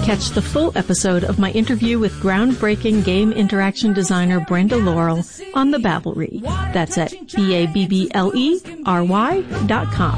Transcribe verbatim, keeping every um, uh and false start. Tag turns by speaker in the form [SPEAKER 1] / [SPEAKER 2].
[SPEAKER 1] Catch the full episode of my interview with groundbreaking game interaction designer Brenda Laurel on the Babblery. That's at B A B B L E R Y dot com.